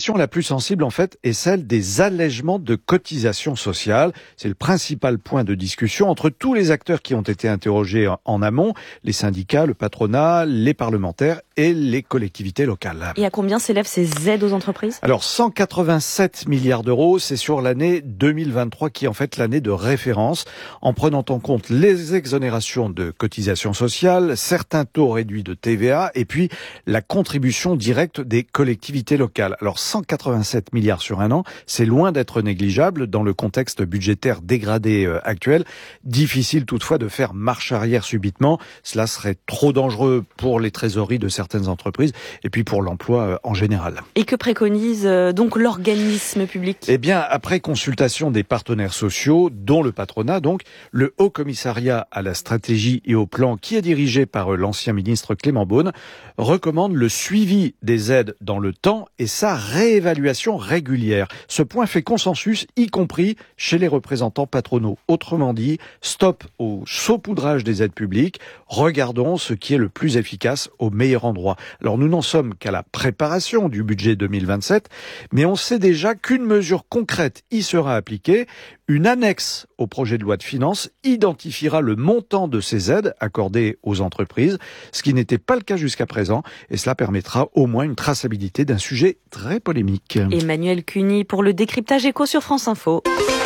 question la plus sensible, en fait, est celle des allègements de cotisations sociales. C'est le principal point de discussion entre tous les acteurs qui ont été interrogés en amont, les syndicats, le patronat, les parlementaires et les collectivités locales. Et à combien s'élèvent ces aides aux entreprises ? Alors, 187 milliards d'euros, c'est sur l'année 2023 qui est en fait l'année de référence, en prenant en compte les exonérations de cotisations sociales, certains taux réduits de TVA et puis la contribution directe des collectivités locales. Alors 187 milliards sur un an, c'est loin d'être négligeable dans le contexte budgétaire dégradé actuel. Difficile toutefois de faire marche arrière subitement. Cela serait trop dangereux pour les trésoreries de certaines entreprises et puis pour l'emploi en général. Et que préconise donc l'organisme public ? Eh bien, après consultation des partenaires sociaux, dont le patronat, donc, le Haut Commissariat à la stratégie et au plan, qui est dirigé par l'ancien ministre Clément Beaune, recommande le suivi des aides dans le temps et sa réévaluation régulière. Ce point fait consensus, y compris chez les représentants patronaux. Autrement dit, stop au saupoudrage des aides publiques. Regardons ce qui est le plus efficace au meilleur endroit. Alors nous n'en sommes qu'à la préparation du budget 2027, mais on sait déjà qu'une mesure concrète y sera appliquée. Une annexe au projet de loi de finances identifiera le montant de ces aides accordées aux entreprises, ce qui n'était pas le cas jusqu'à présent, et cela permettra au moins une traçabilité d'un sujet très polémique. Emmanuel Cuny pour le décryptage éco sur France Info.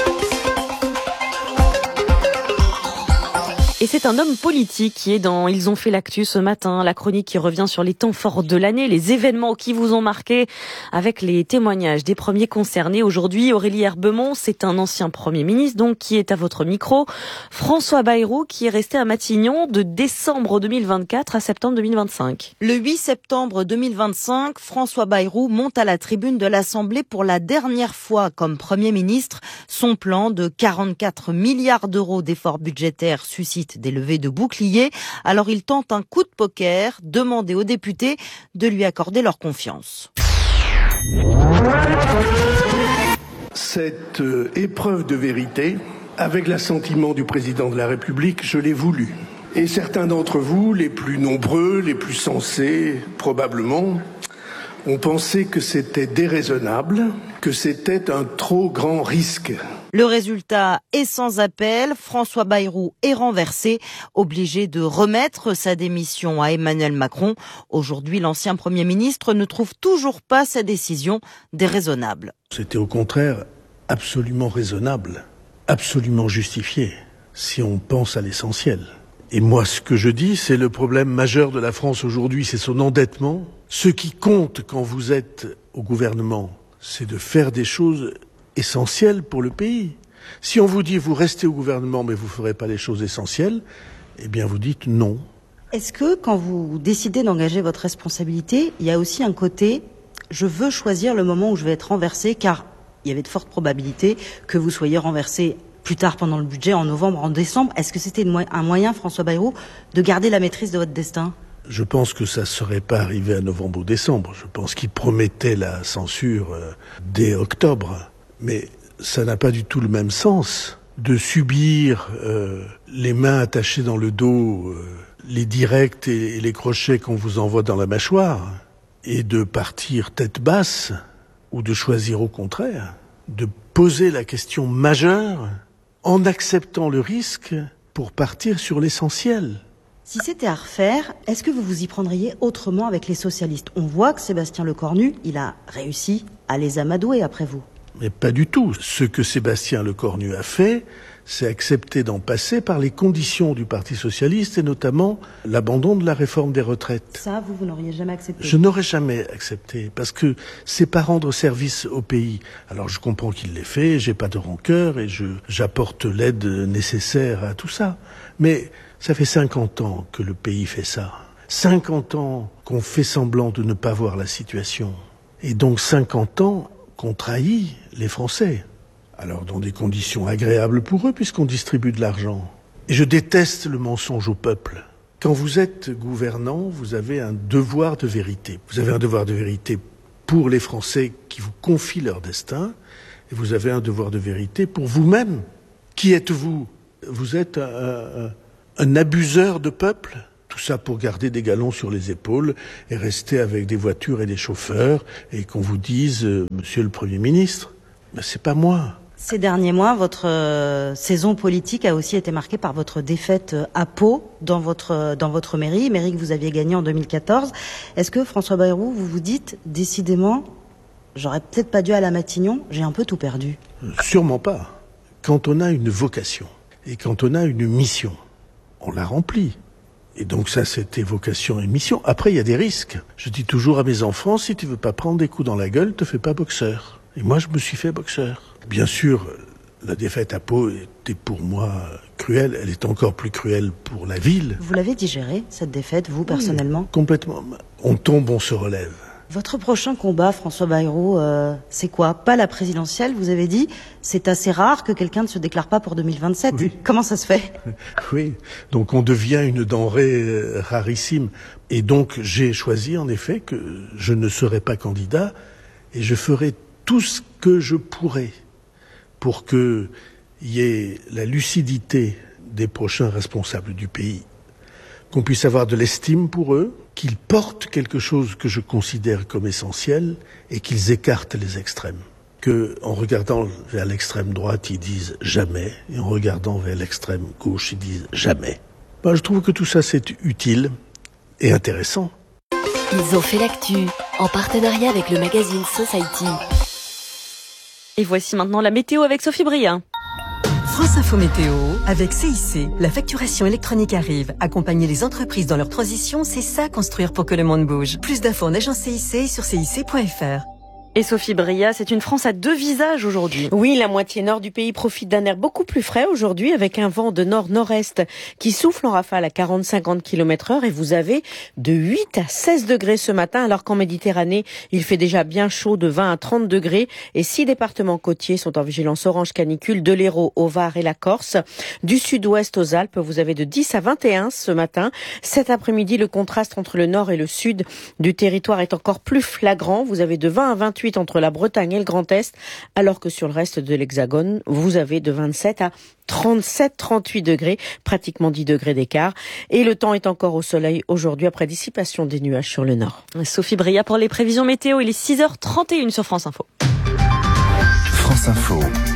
Et c'est un homme politique qui est dans Ils ont fait l'actu ce matin, la chronique qui revient sur les temps forts de l'année, les événements qui vous ont marqué, avec les témoignages des premiers concernés. Aujourd'hui, Aurélie Herbemont, c'est un ancien Premier ministre, donc qui est à votre micro. François Bayrou, qui est resté à Matignon de décembre 2024 à septembre 2025. Le 8 septembre 2025, François Bayrou monte à la tribune de l'Assemblée pour la dernière fois comme Premier ministre. Son plan de 44 milliards d'euros d'efforts budgétaires suscite des levées de boucliers. Alors il tente un coup de poker, demander aux députés de lui accorder leur confiance. Cette épreuve de vérité, avec l'assentiment du président de la République, je l'ai voulu. Et certains d'entre vous, les plus nombreux, les plus sensés, probablement, ont pensé que c'était déraisonnable, que c'était un trop grand risque. Le résultat est sans appel. François Bayrou est renversé, obligé de remettre sa démission à Emmanuel Macron. Aujourd'hui, l'ancien Premier ministre ne trouve toujours pas sa décision déraisonnable. C'était au contraire absolument raisonnable, absolument justifié, si on pense à l'essentiel. Et moi, ce que je dis, c'est le problème majeur de la France aujourd'hui, c'est son endettement. Ce qui compte quand vous êtes au gouvernement, c'est de faire des choses essentielles pour le pays. Si on vous dit vous restez au gouvernement mais vous ne ferez pas les choses essentielles, eh bien vous dites non. Est-ce que quand vous décidez d'engager votre responsabilité, il y a aussi un côté je veux choisir le moment où je vais être renversé, car il y avait de fortes probabilités que vous soyez renversé plus tard pendant le budget, en novembre, en décembre. Est-ce que c'était un moyen, François Bayrou, de garder la maîtrise de votre destin ? Je pense que ça ne serait pas arrivé à novembre ou décembre. Je pense qu'il promettait la censure dès octobre. Mais ça n'a pas du tout le même sens de subir les mains attachées dans le dos, les directs et les crochets qu'on vous envoie dans la mâchoire, et de partir tête basse, ou de choisir au contraire, de poser la question majeure en acceptant le risque pour partir sur l'essentiel. Si c'était à refaire, est-ce que vous vous y prendriez autrement avec les socialistes ? On voit que Sébastien Lecornu, il a réussi à les amadouer après vous. Mais pas du tout. Ce que Sébastien Lecornu a fait, c'est accepter d'en passer par les conditions du Parti socialiste et notamment l'abandon de la réforme des retraites. Ça, vous n'auriez jamais accepté ? Je n'aurais jamais accepté parce que c'est pas rendre service au pays. Alors je comprends qu'il l'ait fait, j'ai pas de rancœur et j'apporte l'aide nécessaire à tout ça. Mais ça fait 50 ans que le pays fait ça. 50 ans qu'on fait semblant de ne pas voir la situation. Et donc 50 ans qu'on trahit les Français. Alors dans des conditions agréables pour eux puisqu'on distribue de l'argent. Et je déteste le mensonge au peuple. Quand vous êtes gouvernant, vous avez un devoir de vérité. Vous avez un devoir de vérité pour les Français qui vous confient leur destin. Et vous avez un devoir de vérité pour vous-même. Qui êtes-vous ? Vous êtes un abuseur de peuple ? Tout ça pour garder des galons sur les épaules et rester avec des voitures et des chauffeurs et qu'on vous dise « Monsieur le Premier ministre », ben c'est pas moi. Ces derniers mois, votre saison politique a aussi été marquée par votre défaite à Pau dans votre mairie que vous aviez gagnée en 2014. Est-ce que François Bayrou, vous vous dites décidément, j'aurais peut-être pas dû aller à Matignon, j'ai un peu tout perdu? Sûrement pas. Quand on a une vocation et quand on a une mission, on la remplit. Et donc ça, c'était vocation et mission. Après, il y a des risques. Je dis toujours à mes enfants, si tu veux pas prendre des coups dans la gueule, te fais pas boxeur. Et moi, je me suis fait boxeur. Bien sûr, la défaite à Pau était pour moi cruelle. Elle est encore plus cruelle pour la ville. Vous l'avez digérée, cette défaite, vous, personnellement? Complètement. On tombe, on se relève. Votre prochain combat, François Bayrou, c'est quoi? Pas la présidentielle, vous avez dit. C'est assez rare que quelqu'un ne se déclare pas pour 2027. Oui. Comment ça se fait? Oui, donc on devient une denrée rarissime. Et donc j'ai choisi en effet que je ne serai pas candidat et je ferai tout ce que je pourrai pour qu'il y ait la lucidité des prochains responsables du pays, qu'on puisse avoir de l'estime pour eux, qu'ils portent quelque chose que je considère comme essentiel et qu'ils écartent les extrêmes. Que, en regardant vers l'extrême droite, ils disent jamais, et en regardant vers l'extrême gauche, ils disent jamais. Ben, je trouve que tout ça, c'est utile et intéressant. Ils ont fait l'actu, en partenariat avec le magazine Society. Et voici maintenant la météo avec Sophie Bria. France Info Météo, avec CIC, la facturation électronique arrive. Accompagner les entreprises dans leur transition, c'est ça construire pour que le monde bouge. Plus d'infos en agence CIC et sur cic.fr. Et Sophie Bria, c'est une France à deux visages aujourd'hui. Oui, la moitié nord du pays profite d'un air beaucoup plus frais aujourd'hui avec un vent de nord-nord-est qui souffle en rafale à 40-50 km/h et vous avez de 8 à 16 degrés ce matin alors qu'en Méditerranée, il fait déjà bien chaud de 20 à 30 degrés et 6 départements côtiers sont en vigilance orange canicule, de l'Hérault au Var et la Corse. Du sud-ouest aux Alpes, vous avez de 10 à 21 ce matin. Cet après-midi, le contraste entre le nord et le sud du territoire est encore plus flagrant. Vous avez de 20 à 28 entre la Bretagne et le Grand Est, alors que sur le reste de l'Hexagone, vous avez de 27 à 37-38 degrés, pratiquement 10 degrés d'écart. Et le temps est encore au soleil aujourd'hui après dissipation des nuages sur le nord. Sophie Bria pour les prévisions météo, il est 6h31 sur France Info. France Info.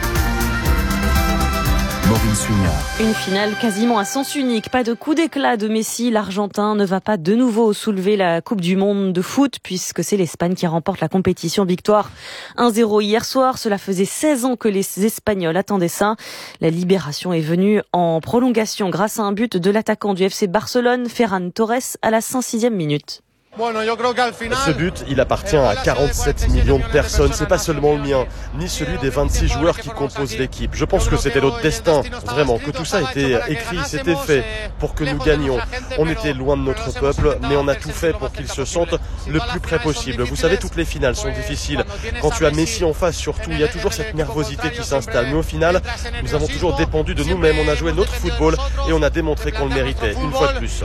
Maureen Suignard. Une finale quasiment à sens unique. Pas de coup d'éclat de Messi. L'Argentin ne va pas de nouveau soulever la Coupe du Monde de foot puisque c'est l'Espagne qui remporte la compétition. Victoire 1-0 hier soir. Cela faisait 16 ans que les Espagnols attendaient ça. La libération est venue en prolongation grâce à un but de l'attaquant du FC Barcelone, Ferran Torres, à la 106e minute. Ce but, il appartient à 47 millions de personnes. C'est pas seulement le mien, ni celui des 26 joueurs qui composent l'équipe. Je pense que c'était notre destin, vraiment, que tout ça était écrit, c'était fait pour que nous gagnions. On était loin de notre peuple, mais on a tout fait pour qu'il se sente le plus près possible. Vous savez, toutes les finales sont difficiles. Quand tu as Messi en face, surtout, il y a toujours cette nervosité qui s'installe. Mais au final, nous avons toujours dépendu de nous-mêmes. On a joué notre football et on a démontré qu'on le méritait, une fois de plus.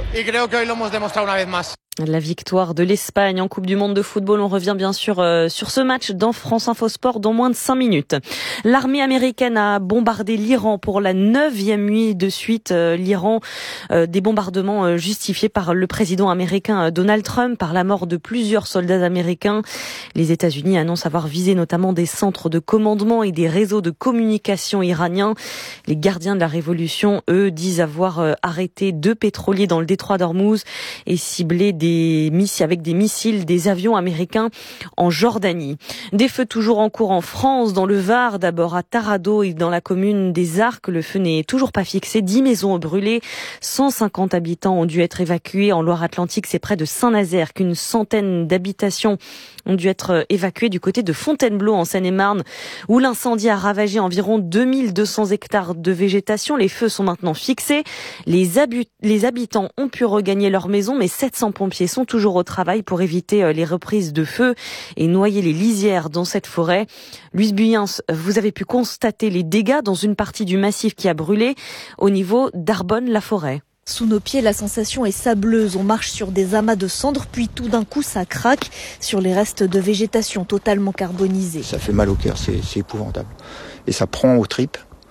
La victoire de l'Espagne en Coupe du Monde de football. On revient bien sûr sur ce match dans France Info Sport dans moins de 5 minutes. L'armée américaine a bombardé l'Iran pour la 9e nuit de suite. L'Iran, des bombardements justifiés par le président américain Donald Trump, par la mort de plusieurs soldats américains. Les États-Unis annoncent avoir visé notamment des centres de commandement et des réseaux de communication iraniens. Les gardiens de la révolution, eux, disent avoir arrêté 2 pétroliers dans le détroit d'Ormuz et ciblé avec des missiles, des avions américains en Jordanie. Des feux toujours en cours en France, dans le Var, d'abord à Tarado et dans la commune des Arcs. Le feu n'est toujours pas fixé. 10 maisons ont brûlé. 150 habitants ont dû être évacués. En Loire-Atlantique, c'est près de Saint-Nazaire qu'une centaine d'habitations ont dû être évacuées du côté de Fontainebleau en Seine-et-Marne, où l'incendie a ravagé environ 2200 hectares de végétation. Les feux sont maintenant fixés. Les habitants ont pu regagner leur maison, mais 700 pompiers sont toujours au travail pour éviter les reprises de feu et noyer les lisières dans cette forêt. Louise Buyens, vous avez pu constater les dégâts dans une partie du massif qui a brûlé au niveau d'Arbonne-la-Forêt. Sous nos pieds, la sensation est sableuse. On marche sur des amas de cendres, puis tout d'un coup, ça craque sur les restes de végétation totalement carbonisés. Ça fait mal au cœur, c'est épouvantable. Et ça prend aux tripes.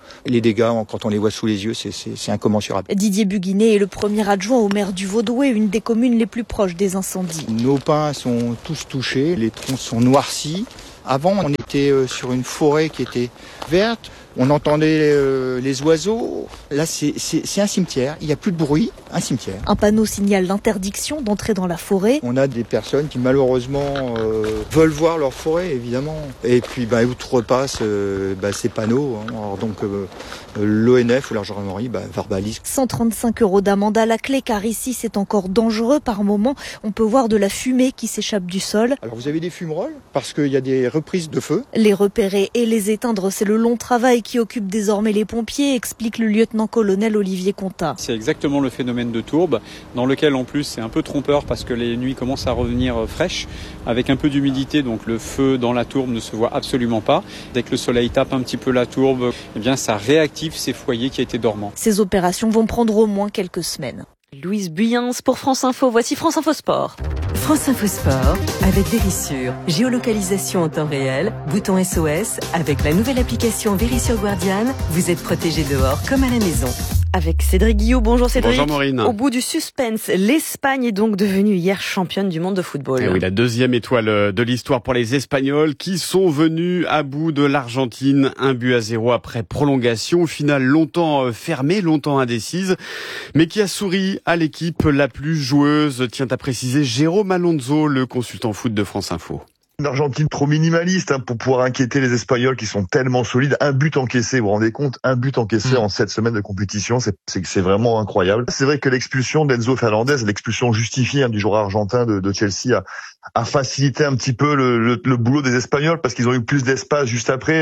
Les dégâts, quand on les voit sous les yeux, c'est incommensurable. Didier Buguinet est le premier adjoint au maire du Vaudouet, une des communes les plus proches des incendies. Nos pins sont tous touchés, les troncs sont noircis. Avant, on était sur une forêt qui était verte. On entendait les oiseaux. Là, c'est un cimetière. Il n'y a plus de bruit. Un cimetière. Un panneau signale l'interdiction d'entrer dans la forêt. On a des personnes qui, malheureusement, veulent voir leur forêt, évidemment. Et puis, outrepassent ces panneaux. Alors, donc, l'ONF ou la gendarmerie verbalise. 135 € d'amende à la clé, car ici, c'est encore dangereux. Par moment, on peut voir de la fumée qui s'échappe du sol. Alors, vous avez des fumerolles, parce qu'il y a des reprises de feu. Les repérer et les éteindre, c'est le long travail qui occupe désormais les pompiers, explique le lieutenant-colonel Olivier Contat. C'est exactement le phénomène de tourbe, dans lequel en plus c'est un peu trompeur parce que les nuits commencent à revenir fraîches, avec un peu d'humidité, donc le feu dans la tourbe ne se voit absolument pas. Dès que le soleil tape un petit peu la tourbe, ça réactive ces foyers qui étaient dormants. Ces opérations vont prendre au moins quelques semaines. Louise Buyens pour France Info. Voici France Info Sport. France Info Sport avec Vérissure. Géolocalisation en temps réel, bouton SOS. Avec la nouvelle application Vérissure Guardian, vous êtes protégé dehors comme à la maison. Avec Cédric Guillot. Bonjour Cédric. Bonjour Maureen. Au bout du suspense, l'Espagne est donc devenue hier championne du monde de football. Et oui, la deuxième étoile de l'histoire pour les Espagnols qui sont venus à bout de l'Argentine. 1-0 après prolongation. Finale longtemps fermée, longtemps indécise, mais qui a souri à l'équipe la plus joueuse, tient à préciser Jérôme Alonso, le consultant foot de France Info. Une Argentine trop minimaliste pour pouvoir inquiéter les Espagnols qui sont tellement solides. Un but encaissé, vous vous rendez compte, un but encaissé en 7 semaines de compétition, c'est vraiment incroyable. C'est vrai que l'expulsion d'Enzo Fernandez, l'expulsion justifiée du joueur argentin de Chelsea a facilité un petit peu le boulot des Espagnols parce qu'ils ont eu plus d'espace juste après.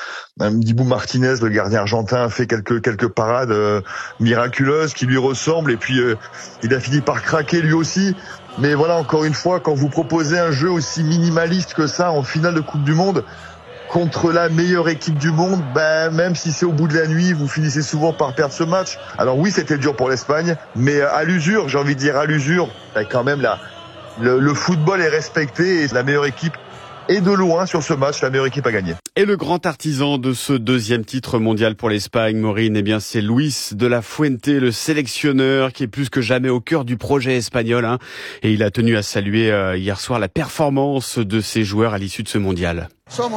Dibu Martinez, le gardien argentin, a fait quelques parades miraculeuses qui lui ressemblent et puis il a fini par craquer lui aussi. Mais voilà, encore une fois, quand vous proposez un jeu aussi minimaliste que ça en finale de Coupe du Monde contre la meilleure équipe du monde, même si c'est au bout de la nuit, vous finissez souvent par perdre ce match. Alors oui, c'était dur pour l'Espagne, mais à l'usure, j'ai envie de dire à l'usure, quand même le football est respecté et la meilleure équipe est de loin sur ce match, la meilleure équipe a gagné. Et le grand artisan de ce deuxième titre mondial pour l'Espagne, Maureen, c'est Luis de la Fuente, le sélectionneur qui est plus que jamais au cœur du projet espagnol. Et il a tenu à saluer hier soir la performance de ses joueurs à l'issue de ce mondial.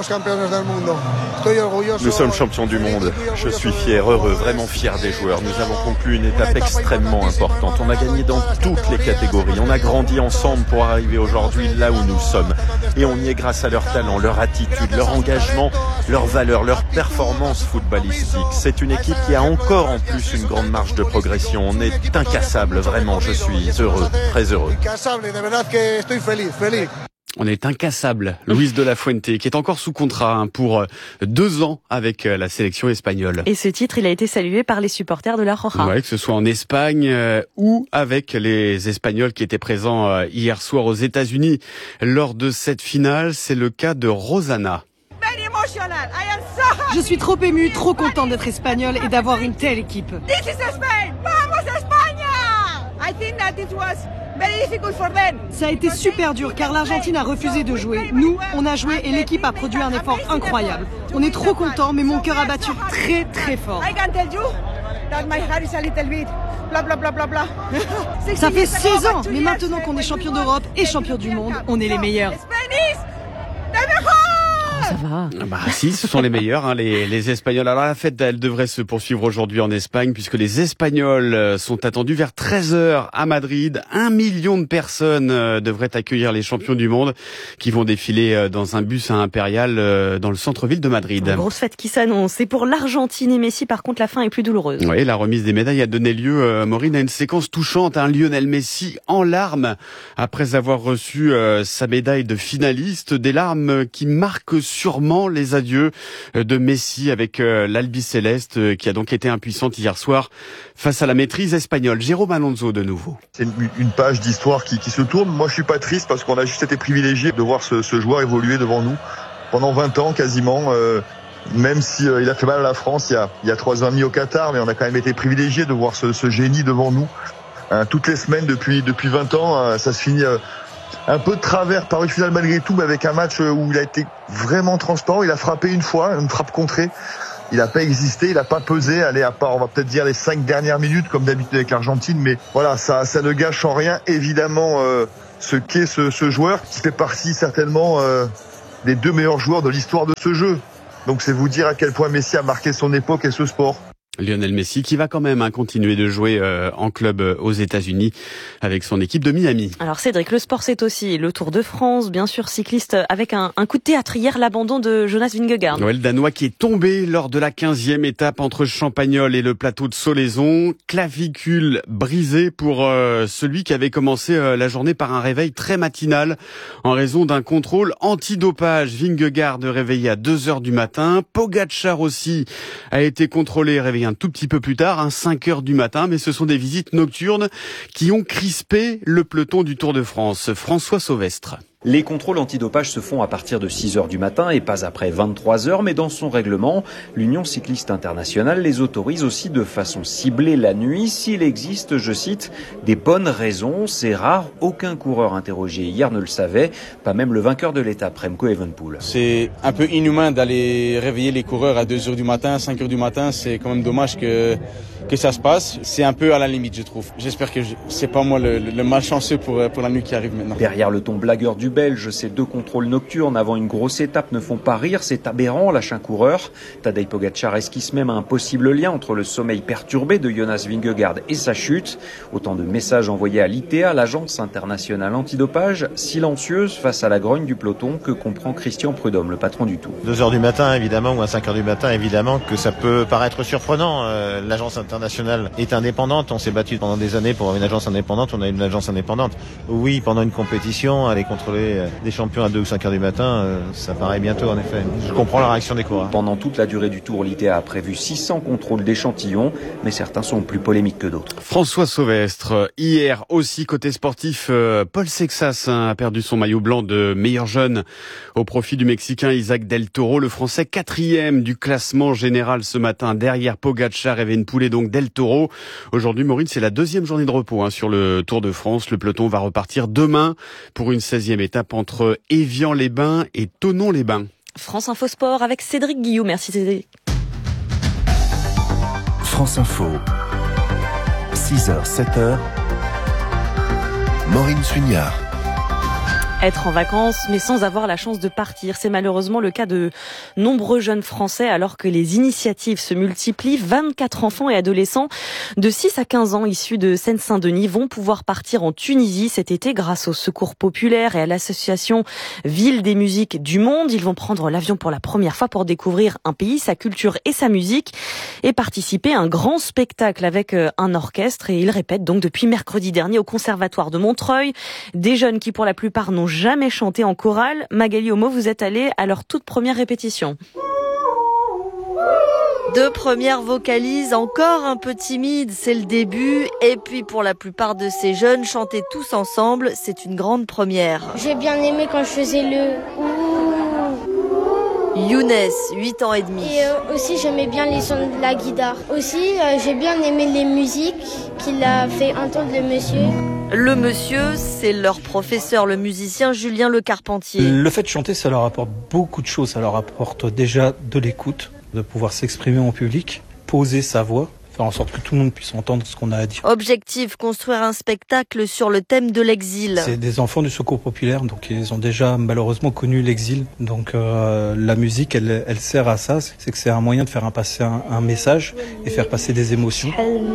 Nous sommes champions du monde. Je suis fier, heureux, vraiment fier des joueurs. Nous avons conclu une étape extrêmement importante. On a gagné dans toutes les catégories. On a grandi ensemble pour arriver aujourd'hui là où nous sommes. Et on y est grâce à leur talent, leur attitude, leur engagement, leurs valeurs, leur performance footballistique. C'est une équipe qui a encore en plus une grande marge de progression. On est incassable, vraiment. Je suis heureux, très heureux. On est incassable, Luis de la Fuente, qui est encore sous contrat pour 2 ans avec la sélection espagnole. Et ce titre, il a été salué par les supporters de la Roja. Ouais, que ce soit en Espagne ou avec les Espagnols qui étaient présents hier soir aux États-Unis lors de cette finale. C'est le cas de Rosana. Je suis trop émue, trop contente d'être espagnole et d'avoir une telle équipe. This is Spain! Vamos España! I think that it was very difficult for them. Ça a été super dur car l'Argentine a refusé de jouer. Nous, on a joué et l'équipe a produit un effort incroyable. On est trop contents, mais mon cœur a battu très très fort. I can tell you that my heart is a little bit bla bla bla bla bla. Ça fait 16 ans, mais maintenant qu'on est champion d'Europe et champion du monde, on est les meilleurs. Ça va. Si, ce sont les meilleurs, les Espagnols. Alors la fête, elle devrait se poursuivre aujourd'hui en Espagne, puisque les Espagnols sont attendus vers 13h à Madrid. 1 million de personnes devraient accueillir les champions du monde, qui vont défiler dans un bus impérial dans le centre-ville de Madrid. Une grosse fête qui s'annonce. Et pour l'Argentine et Messi, par contre, la fin est plus douloureuse. Oui, la remise des médailles a donné lieu, Maureen, à une séquence touchante. Lionel Messi en larmes après avoir reçu sa médaille de finaliste. Des larmes qui marquent sûrement les adieux de Messi avec l'Albiceleste qui a donc été impuissante hier soir face à la maîtrise espagnole. Jérôme Alonso de nouveau. C'est une page d'histoire qui se tourne. Moi je suis pas triste parce qu'on a juste été privilégié de voir ce joueur évoluer devant nous pendant 20 ans quasiment. Même si il a fait mal à la France il y a 3 ans et demi au Qatar, mais on a quand même été privilégié de voir ce génie devant nous. Toutes les semaines depuis 20 ans, ça se finit un peu de travers par une finale malgré tout, mais avec un match où il a été vraiment transparent. Il a frappé une fois, une frappe contrée. Il n'a pas existé, il n'a pas pesé. Allez, à part, on va peut-être dire les 5 dernières minutes, comme d'habitude avec l'Argentine. Mais voilà, ça ne gâche en rien, évidemment, ce qu'est ce joueur qui fait partie certainement des 2 meilleurs joueurs de l'histoire de ce jeu. Donc c'est vous dire à quel point Messi a marqué son époque et ce sport. Lionel Messi qui va quand même continuer de jouer en club aux États-Unis avec son équipe de Miami. Alors Cédric, le sport c'est aussi le Tour de France, bien sûr cycliste avec un coup de théâtre hier, l'abandon de Jonas Vingegaard. Le Danois qui est tombé lors de la 15e étape entre Champagnole et le plateau de Solaison. Clavicule brisée pour celui qui avait commencé la journée par un réveil très matinal en raison d'un contrôle antidopage. Vingegaard réveillé à 2h du matin. Pogačar aussi a été contrôlé, réveillé un tout petit peu plus tard, 5h du matin, mais ce sont des visites nocturnes qui ont crispé le peloton du Tour de France. François Sauvestre. Les contrôles antidopage se font à partir de 6h du matin et pas après 23h, mais dans son règlement, l'Union cycliste internationale les autorise aussi de façon ciblée la nuit s'il existe, je cite, des bonnes raisons. C'est rare, aucun coureur interrogé hier ne le savait, pas même le vainqueur de l'étape, Remco Evenepoel. C'est un peu inhumain d'aller réveiller les coureurs à 2h du matin, 5h du matin, c'est quand même dommage que ça se passe. C'est un peu à la limite, je trouve. J'espère que c'est pas moi le malchanceux pour la nuit qui arrive maintenant. Derrière le ton blagueur du Belge, ces 2 contrôles nocturnes avant une grosse étape ne font pas rire, c'est aberrant, lâche un coureur. Tadej Pogačar esquisse même un possible lien entre le sommeil perturbé de Jonas Vingegaard et sa chute. Autant de messages envoyés à l'ITA, l'agence internationale antidopage, silencieuse face à la grogne du peloton que comprend Christian Prudhomme, le patron du Tour. 2h du matin, évidemment, ou à 5h du matin, évidemment, que ça peut paraître surprenant. L'agence internationale est indépendante, on s'est battu pendant des années pour avoir une agence indépendante, on a une agence indépendante. Oui, pendant une compétition, aller contrôler des champions à 2 ou 5 heures du matin, ça paraît bientôt en effet. Je comprends la réaction des coureurs. Pendant toute la durée du Tour, l'ITA a prévu 600 contrôles d'échantillons, mais certains sont plus polémiques que d'autres. François Sauvestre. Hier aussi, côté sportif, Paul Sexas a perdu son maillot blanc de meilleur jeune au profit du Mexicain Isaac Del Toro. Le Français 4e du classement général ce matin, derrière Pogačar, Evenepoel et donc Del Toro. Aujourd'hui, Maureen, c'est la 2e journée de repos sur le Tour de France. Le peloton va repartir demain pour une 16e étape entre Évian-les-Bains et Thonon-les-Bains. France Info Sport avec Cédric Guillou. Merci Cédric. France Info. 6h, 7h. Maureen Suignard. Être en vacances, mais sans avoir la chance de partir. C'est malheureusement le cas de nombreux jeunes Français, alors que les initiatives se multiplient. 24 enfants et adolescents de 6 à 15 ans issus de Seine-Saint-Denis vont pouvoir partir en Tunisie cet été grâce au Secours populaire et à l'association Ville des musiques du monde. Ils vont prendre l'avion pour la première fois pour découvrir un pays, sa culture et sa musique et participer à un grand spectacle avec un orchestre. Et ils répètent donc depuis mercredi dernier au Conservatoire de Montreuil. Des jeunes qui pour la plupart n'ont jamais chanté en chorale. Magali Homo, vous êtes allée à leur toute première répétition. 2 premières vocalises, encore un peu timides, c'est le début. Et puis pour la plupart de ces jeunes, chanter tous ensemble, c'est une grande première. J'ai bien aimé quand je faisais le Younes, 8 ans et demi. Et aussi j'aimais bien les sons de la guitare. Aussi j'ai bien aimé les musiques qu'il a fait entendre le monsieur. Le monsieur, c'est leur professeur, le musicien Julien Le Carpentier. Le fait de chanter, ça leur apporte beaucoup de choses. Ça leur apporte déjà de l'écoute, de pouvoir s'exprimer en public, poser sa voix, faire en sorte que tout le monde puisse entendre ce qu'on a à dire. Objectif, construire un spectacle sur le thème de l'exil. C'est des enfants du Secours populaire, donc ils ont déjà malheureusement connu l'exil. Donc la musique, elle sert à ça. C'est que c'est un moyen de faire passer un message et faire passer des émotions.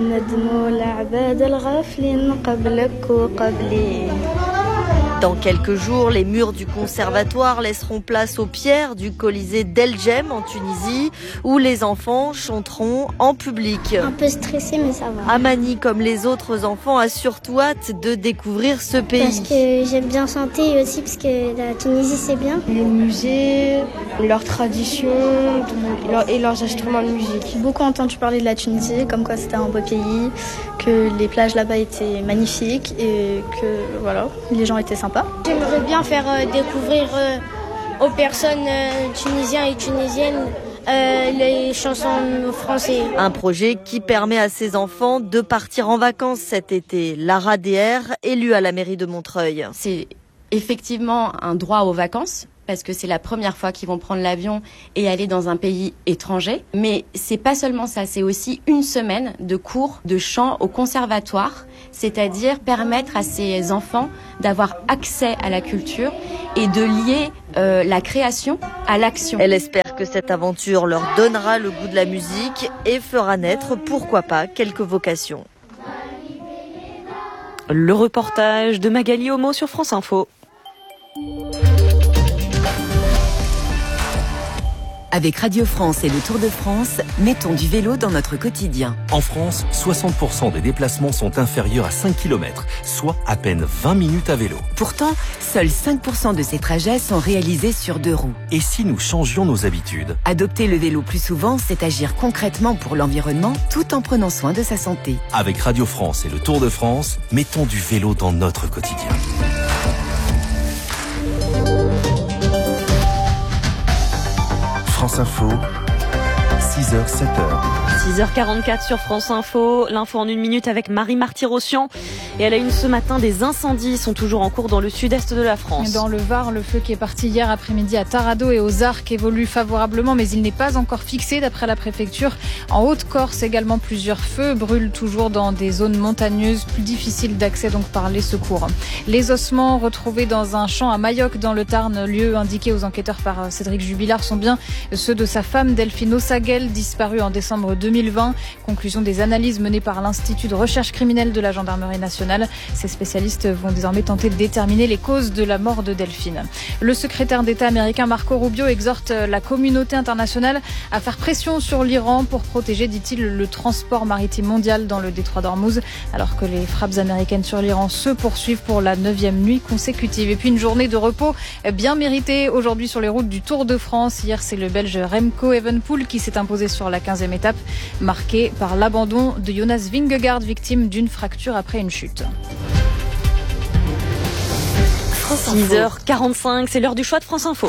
Dans quelques jours, les murs du conservatoire laisseront place aux pierres du Colisée d'El Jem en Tunisie, où les enfants chanteront en public. Un peu stressé, mais ça va. Amani, comme les autres enfants, a surtout hâte de découvrir ce pays. Parce que j'aime bien chanter aussi, parce que la Tunisie, c'est bien. Les musées, leurs traditions et leurs instruments de musique. J'ai beaucoup entendu parler de la Tunisie, comme quoi c'était un beau pays, que les plages là-bas étaient magnifiques et que voilà, les gens étaient sympas. J'aimerais bien faire découvrir aux personnes tunisiennes et tunisiennes les chansons françaises. Un projet qui permet à ces enfants de partir en vacances cet été. Lara DR, élue à la mairie de Montreuil. C'est effectivement un droit aux vacances parce que c'est la première fois qu'ils vont prendre l'avion et aller dans un pays étranger. Mais c'est pas seulement ça, c'est aussi une semaine de cours de chant au conservatoire, c'est-à-dire permettre à ces enfants d'avoir accès à la culture et de lier la création à l'action. Elle espère que cette aventure leur donnera le goût de la musique et fera naître, pourquoi pas, quelques vocations. Le reportage de Magali Homo sur France Info. Avec Radio France et le Tour de France, mettons du vélo dans notre quotidien. En France, 60% des déplacements sont inférieurs à 5 km, soit à peine 20 minutes à vélo. Pourtant, seuls 5% de ces trajets sont réalisés sur 2 roues. Et si nous changions nos habitudes ? Adopter le vélo plus souvent, c'est agir concrètement pour l'environnement tout en prenant soin de sa santé. Avec Radio France et le Tour de France, mettons du vélo dans notre quotidien. France Info, 6h, 7h. 6h44 sur France Info, l'info en 1 minute avec Marie Marty-Rossian. Et à la une ce matin, des incendies sont toujours en cours dans le sud-est de la France. Dans le Var, le feu qui est parti hier après-midi à Taradot et aux Arcs évolue favorablement, mais il n'est pas encore fixé d'après la préfecture. En Haute-Corse également, plusieurs feux brûlent toujours dans des zones montagneuses, plus difficiles d'accès donc par les secours. Les ossements retrouvés dans un champ à Mayoc dans le Tarn, lieu indiqué aux enquêteurs par Cédric Jubilard, sont bien ceux de sa femme Delphine Ossaguel, disparue en décembre 2020. Conclusion des analyses menées par l'Institut de recherche criminelle de la Gendarmerie nationale. Ces spécialistes vont désormais tenter de déterminer les causes de la mort de Delphine. Le secrétaire d'État américain Marco Rubio exhorte la communauté internationale à faire pression sur l'Iran pour protéger, dit-il, le transport maritime mondial dans le détroit d'Ormuz, alors que les frappes américaines sur l'Iran se poursuivent pour la 9e nuit consécutive. Et puis une journée de repos bien méritée aujourd'hui sur les routes du Tour de France. Hier, c'est le Belge Remco Evenepoel qui s'est imposé sur la 15e étape, marqué par l'abandon de Jonas Vingegaard, victime d'une fracture après une chute. 6h45, c'est l'heure du choix de France Info.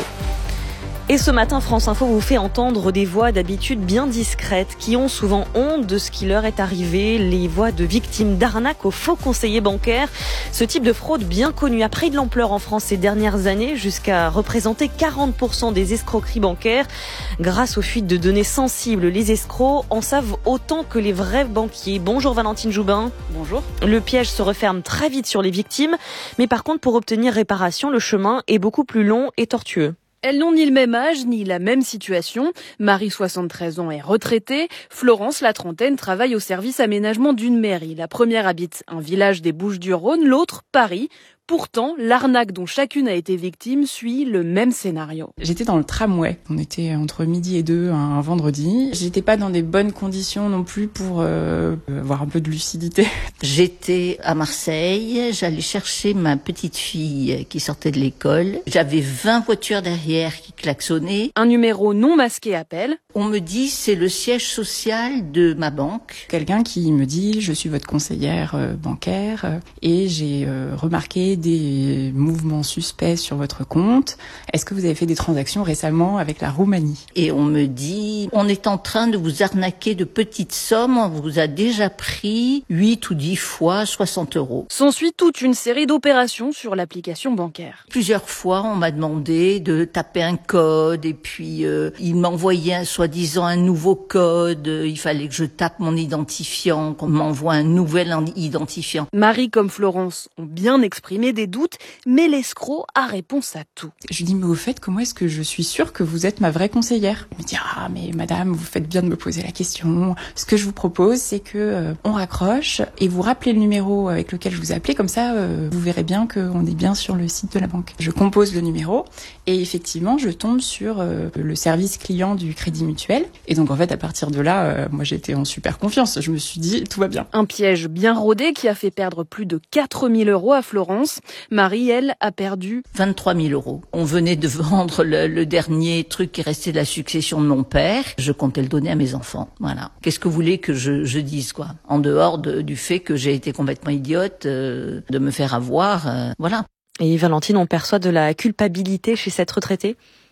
Et ce matin, France Info vous fait entendre des voix d'habitude bien discrètes qui ont souvent honte de ce qui leur est arrivé, les voix de victimes d'arnaques aux faux conseillers bancaires. Ce type de fraude bien connu a pris de l'ampleur en France ces dernières années, jusqu'à représenter 40% des escroqueries bancaires. Grâce aux fuites de données sensibles, les escrocs en savent autant que les vrais banquiers. Bonjour Valentine Joubin. Bonjour. Le piège se referme très vite sur les victimes, mais par contre pour obtenir réparation, le chemin est beaucoup plus long et tortueux. Elles n'ont ni le même âge, ni la même situation. Marie, 73 ans, est retraitée. Florence, la trentaine, travaille au service aménagement d'une mairie. La première habite un village des Bouches-du-Rhône, l'autre, Paris. Pourtant, l'arnaque dont chacune a été victime suit le même scénario. J'étais dans le tramway. On était entre midi et 2 un vendredi. J'étais pas dans des bonnes conditions non plus pour avoir un peu de lucidité. J'étais à Marseille. J'allais chercher ma petite fille qui sortait de l'école. J'avais 20 voitures derrière qui klaxonnaient. Un numéro non masqué appelle. On me dit c'est le siège social de ma banque. Quelqu'un qui me dit je suis votre conseillère bancaire et j'ai remarqué des mouvements suspects sur votre compte. Est-ce que vous avez fait des transactions récemment avec la Roumanie ? Et on me dit, on est en train de vous arnaquer de petites sommes, on vous a déjà pris 8 ou 10 fois 60 €. S'ensuit toute une série d'opérations sur l'application bancaire. Plusieurs fois, on m'a demandé de taper un code et puis il m'envoyait soi-disant un nouveau code. Il fallait que je tape mon identifiant, qu'on m'envoie un nouvel identifiant. Marie comme Florence ont bien exprimé des doutes, mais l'escroc a réponse à tout. Je lui dis, mais au fait, comment est-ce que je suis sûre que vous êtes ma vraie conseillère ? Il me dit, ah, mais madame, vous faites bien de me poser la question. Ce que je vous propose, c'est que on raccroche et vous rappelez le numéro avec lequel je vous ai appelé, comme ça, vous verrez bien qu'on est bien sur le site de la banque. Je compose le numéro et effectivement, je tombe sur le service client du Crédit Mutuel. Et donc, en fait, à partir de là, moi, j'étais en super confiance. Je me suis dit, tout va bien. Un piège bien rodé qui a fait perdre plus de 4 000 € à Florence. Marie, elle, a perdu 23 000 €. On venait de vendre le dernier truc qui restait de la succession de mon père. Je comptais le donner à mes enfants. Voilà. Qu'est-ce que vous voulez que je dise, quoi ? En dehors du fait que j'ai été complètement idiote de me faire avoir. Voilà. Et Valentine, on perçoit de la culpabilité chez cette retraitée ?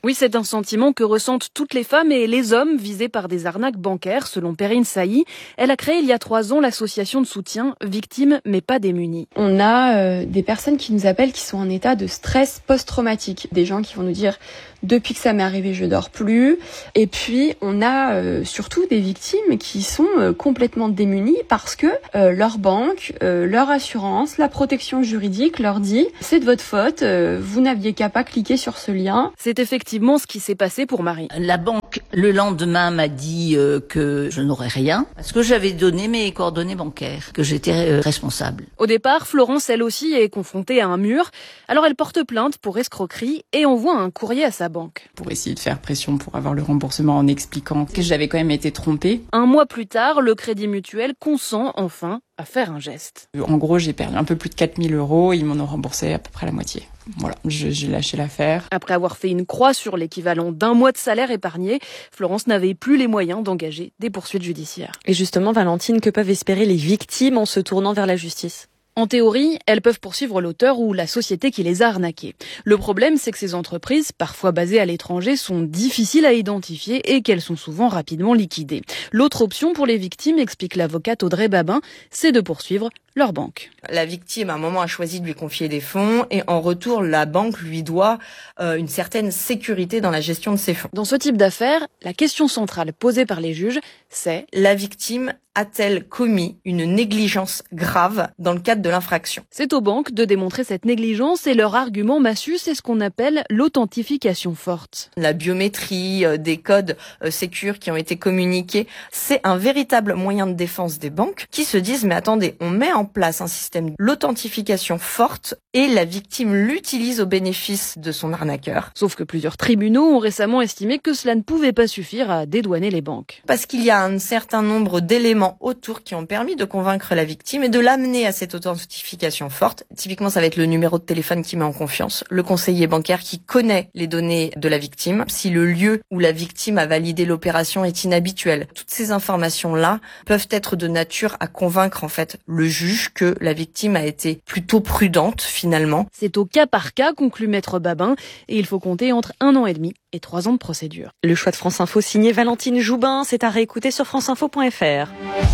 Oui, c'est un sentiment que ressentent toutes les femmes et les hommes visés par des arnaques bancaires, selon Perrine Sailly. Elle a créé il y a 3 ans l'association de soutien Victimes mais pas démunies. On a des personnes qui nous appellent qui sont en état de stress post-traumatique. Des gens qui vont nous dire « depuis que ça m'est arrivé, je dors plus ». Et puis, on a surtout des victimes qui sont complètement démunies parce que leur banque, leur assurance, la protection juridique leur dit « c'est de votre faute, vous n'aviez qu'à pas cliquer sur ce lien ». C'est effectivement ce qui s'est passé pour Marie. La banque, le lendemain, m'a dit que je n'aurais rien parce que j'avais donné mes coordonnées bancaires, que j'étais responsable. Au départ, Florence, elle aussi, est confrontée à un mur. Alors elle porte plainte pour escroquerie et envoie un courrier à sa banque. Pour essayer de faire pression pour avoir le remboursement en expliquant que j'avais quand même été trompée. 1 mois plus tard, le Crédit Mutuel consent enfin à faire un geste. En gros, j'ai perdu un peu plus de 4 000 €. Ils m'en ont remboursé à peu près la moitié. Voilà, j'ai lâché l'affaire. Après avoir fait une croix sur l'équivalent d'1 mois de salaire épargné, Florence n'avait plus les moyens d'engager des poursuites judiciaires. Et justement, Valentine, que peuvent espérer les victimes en se tournant vers la justice ? En théorie, elles peuvent poursuivre l'auteur ou la société qui les a arnaquées. Le problème, c'est que ces entreprises, parfois basées à l'étranger, sont difficiles à identifier et qu'elles sont souvent rapidement liquidées. L'autre option pour les victimes, explique l'avocate Audrey Babin, c'est de poursuivre leur banque. La victime, à un moment, a choisi de lui confier des fonds et en retour, la banque lui doit une certaine sécurité dans la gestion de ses fonds. Dans ce type d'affaires, la question centrale posée par les juges, c'est « La victime a-t-elle commis une négligence grave dans le cadre de l'infraction ?» C'est aux banques de démontrer cette négligence et leur argument massu, c'est ce qu'on appelle l'authentification forte. La biométrie, des codes sécures qui ont été communiqués, c'est un véritable moyen de défense des banques qui se disent « Mais attendez, on met en place un système l'authentification forte et la victime l'utilise au bénéfice de son arnaqueur. » Sauf que plusieurs tribunaux ont récemment estimé que cela ne pouvait pas suffire à dédouaner les banques. Parce qu'il y a un certain nombre d'éléments autour qui ont permis de convaincre la victime et de l'amener à cette authentification forte. Typiquement, ça va être le numéro de téléphone qui met en confiance, le conseiller bancaire qui connaît les données de la victime, si le lieu où la victime a validé l'opération est inhabituel. Toutes ces informations-là peuvent être de nature à convaincre en fait le juge que la victime a été plutôt prudente finalement. C'est au cas par cas, conclut Maître Babin, et il faut compter entre 1 an et demi et 3 ans de procédure. Le choix de France Info signé Valentine Joubin, c'est à réécouter sur franceinfo.fr.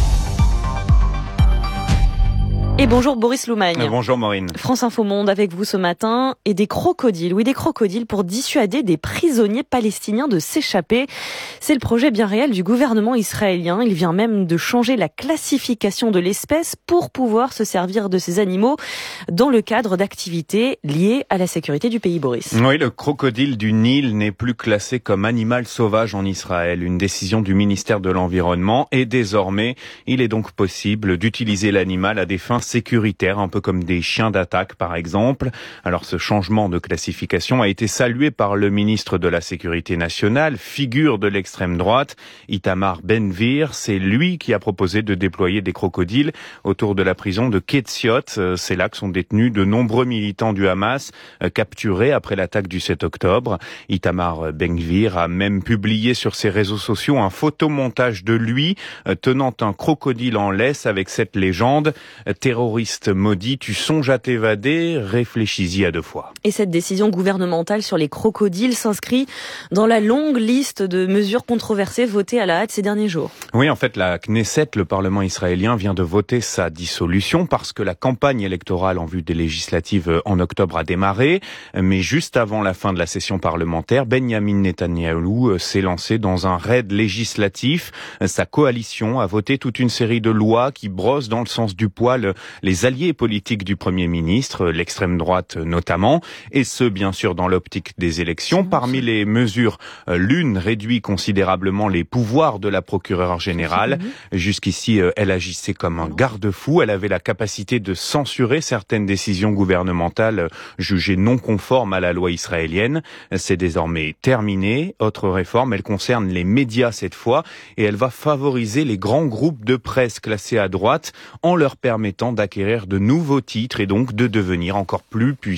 Et bonjour Boris Loumagne. Bonjour Maureen. France Info Monde avec vous ce matin. Et des crocodiles, oui des crocodiles pour dissuader des prisonniers palestiniens de s'échapper. C'est le projet bien réel du gouvernement israélien. Il vient même de changer la classification de l'espèce pour pouvoir se servir de ces animaux dans le cadre d'activités liées à la sécurité du pays, Boris. Oui, le crocodile du Nil n'est plus classé comme animal sauvage en Israël. Une décision du ministère de l'Environnement et désormais, il est donc possible d'utiliser l'animal à des fins sécuritaires, un peu comme des chiens d'attaque par exemple. Alors ce changement de classification a été salué par le ministre de la Sécurité nationale, figure de l'extrême droite, Itamar Ben-Gvir. C'est lui qui a proposé de déployer des crocodiles autour de la prison de Ketziot. C'est là que sont détenus de nombreux militants du Hamas capturés après l'attaque du 7 octobre. Itamar Ben-Gvir a même publié sur ses réseaux sociaux un photomontage de lui tenant un crocodile en laisse avec cette légende: terroriste maudit, tu songes à t'évader, réfléchis-y à 2 fois. Et cette décision gouvernementale sur les crocodiles s'inscrit dans la longue liste de mesures controversées votées à la hâte ces derniers jours. Oui, en fait, la Knesset, le Parlement israélien, vient de voter sa dissolution parce que la campagne électorale en vue des législatives en octobre a démarré. Mais juste avant la fin de la session parlementaire, Benjamin Netanyahou s'est lancé dans un raid législatif. Sa coalition a voté toute une série de lois qui brossent dans le sens du poil les alliés politiques du Premier ministre, l'extrême droite notamment, et ce, bien sûr, dans l'optique des élections. Parmi les mesures, l'une réduit considérablement les pouvoirs de la procureure générale. Jusqu'ici, elle agissait comme un garde-fou. Elle avait la capacité de censurer certaines décisions gouvernementales jugées non conformes à la loi israélienne. C'est désormais terminé. Autre réforme, elle concerne les médias cette fois, et elle va favoriser les grands groupes de presse classés à droite en leur permettant d'acquérir de nouveaux titres et donc de devenir encore plus puissants.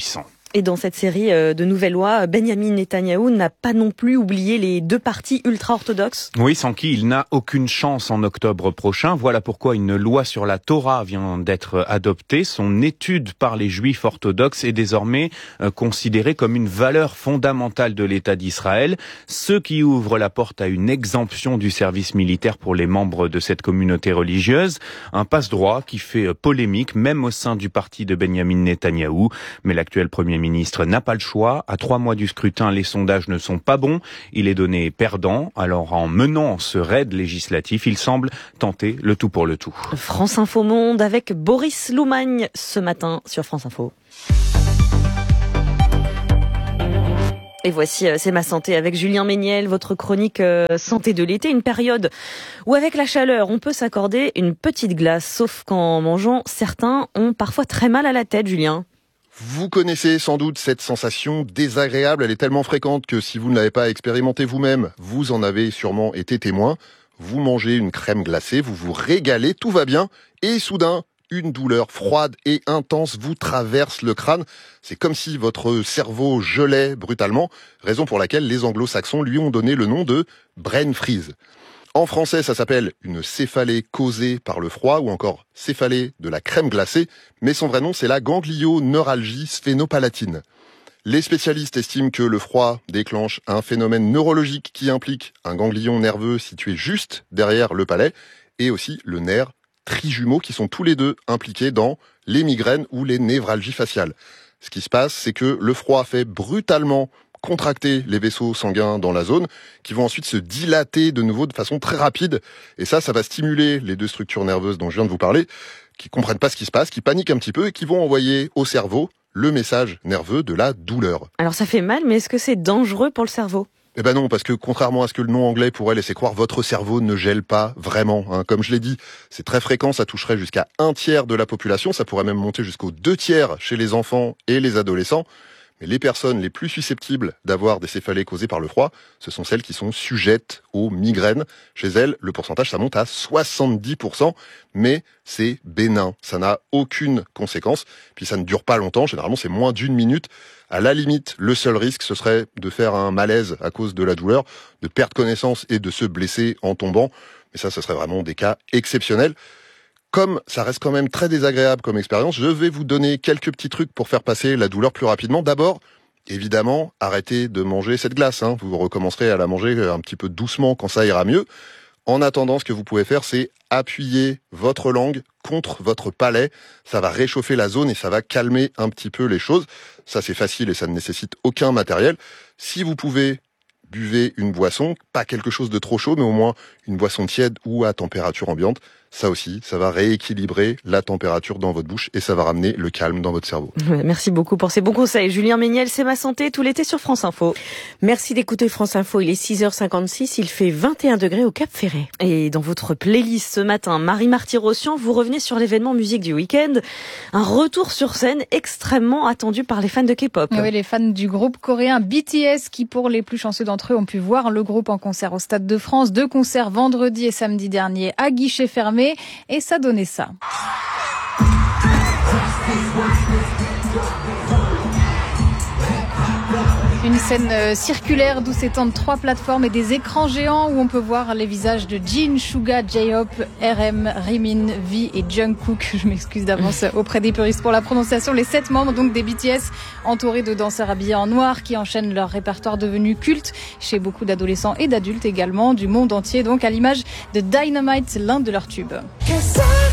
Et dans cette série de nouvelles lois, Benyamin Netanyahou n'a pas non plus oublié les 2 partis ultra-orthodoxes. Oui, sans qui il n'a aucune chance en octobre prochain. Voilà pourquoi une loi sur la Torah vient d'être adoptée. Son étude par les juifs orthodoxes est désormais considérée comme une valeur fondamentale de l'État d'Israël, ce qui ouvre la porte à une exemption du service militaire pour les membres de cette communauté religieuse. Un passe-droit qui fait polémique, même au sein du parti de Benyamin Netanyahou. Mais l'actuel Premier ministre n'a pas le choix. À 3 mois du scrutin, les sondages ne sont pas bons. Il est donné perdant. Alors en menant ce raid législatif, il semble tenter le tout pour le tout. France Info Monde avec Boris Loumagne ce matin sur France Info. Et voici C'est ma santé avec Julien Méniel, votre chronique santé de l'été, une période où avec la chaleur on peut s'accorder une petite glace, sauf qu'en mangeant, certains ont parfois très mal à la tête, Julien. Vous connaissez sans doute cette sensation désagréable, elle est tellement fréquente que si vous ne l'avez pas expérimentée vous-même, vous en avez sûrement été témoin. Vous mangez une crème glacée, vous vous régalez, tout va bien, et soudain, une douleur froide et intense vous traverse le crâne. C'est comme si votre cerveau gelait brutalement, raison pour laquelle les anglo-saxons lui ont donné le nom de brain freeze. En français, ça s'appelle une céphalée causée par le froid ou encore céphalée de la crème glacée, mais son vrai nom, c'est la ganglioneuralgie sphénopalatine. Les spécialistes estiment que le froid déclenche un phénomène neurologique qui implique un ganglion nerveux situé juste derrière le palais et aussi le nerf trijumeau qui sont tous les deux impliqués dans les migraines ou les névralgies faciales. Ce qui se passe, c'est que le froid fait brutalement contracter les vaisseaux sanguins dans la zone, qui vont ensuite se dilater de nouveau de façon très rapide. Et ça va stimuler les 2 structures nerveuses dont je viens de vous parler, qui comprennent pas ce qui se passe, qui paniquent un petit peu et qui vont envoyer au cerveau le message nerveux de la douleur. Alors ça fait mal, mais est-ce que c'est dangereux pour le cerveau ? Eh ben non, parce que contrairement à ce que le nom anglais pourrait laisser croire, votre cerveau ne gèle pas vraiment. Comme je l'ai dit, c'est très fréquent, ça toucherait jusqu'à 1/3 de la population, ça pourrait même monter jusqu'aux 2/3 chez les enfants et les adolescents. Mais les personnes les plus susceptibles d'avoir des céphalées causées par le froid, ce sont celles qui sont sujettes aux migraines. Chez elles, le pourcentage, ça monte à 70%, mais c'est bénin. Ça n'a aucune conséquence. Puis ça ne dure pas longtemps. Généralement, c'est moins d'1 minute. À la limite, le seul risque, ce serait de faire un malaise à cause de la douleur, de perdre connaissance et de se blesser en tombant. Mais ça, ce serait vraiment des cas exceptionnels. Comme ça reste quand même très désagréable comme expérience, je vais vous donner quelques petits trucs pour faire passer la douleur plus rapidement. D'abord, évidemment, arrêtez de manger cette glace. Vous recommencerez à la manger un petit peu doucement quand ça ira mieux. En attendant, ce que vous pouvez faire, c'est appuyer votre langue contre votre palais. Ça va réchauffer la zone et ça va calmer un petit peu les choses. Ça, c'est facile et ça ne nécessite aucun matériel. Si vous pouvez, buvez une boisson, pas quelque chose de trop chaud, mais au moins une boisson tiède ou à température ambiante. Ça aussi, ça va rééquilibrer la température dans votre bouche et ça va ramener le calme dans votre cerveau. Merci beaucoup pour ces bons conseils. Julien Méniel, C'est ma santé tout l'été sur France Info. Merci d'écouter France Info. Il est 6h56, il fait 21 degrés au Cap Ferret. Et dans votre playlist ce matin, Marie Marty-Rossian, vous revenez sur l'événement musique du week-end. Un retour sur scène extrêmement attendu par les fans de K-pop. Oui, les fans du groupe coréen BTS qui, pour les plus chanceux d'entre eux, ont pu voir le groupe en concert au Stade de France. 2 concerts vendredi et samedi dernier à guichet fermé. Et ça donnait ça. Une scène circulaire d'où s'étendent 3 plateformes et des écrans géants où on peut voir les visages de Jin, Suga, J-Hope, RM, Rimin, V et Jungkook. Je m'excuse d'avance auprès des puristes pour la prononciation. Les 7 membres donc des BTS entourés de danseurs habillés en noir qui enchaînent leur répertoire devenu culte chez beaucoup d'adolescents et d'adultes également du monde entier, donc à l'image de Dynamite, l'un de leurs tubes.